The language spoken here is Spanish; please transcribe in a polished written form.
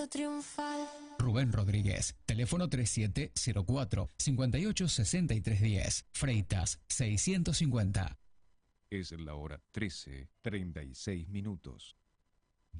canto triunfal. Rubén Rodríguez, teléfono 3704-586310, Freitas 650. Es la hora 13:36.